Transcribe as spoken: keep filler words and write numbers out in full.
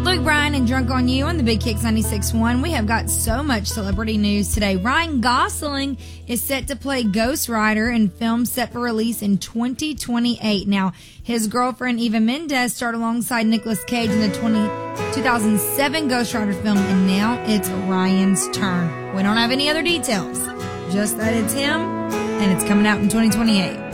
Luke Bryan and Drunk on You on the Big Kicks ninety-six point one. We have got so much celebrity news today. Ryan Gosling is set to play Ghost Rider in film set for release in twenty twenty-eight. Now, his girlfriend Eva Mendes starred alongside Nicolas Cage in the two thousand seven Ghost Rider film, and now it's Ryan's turn. We don't have any other details, just that it's him, and it's coming out in twenty twenty-eight.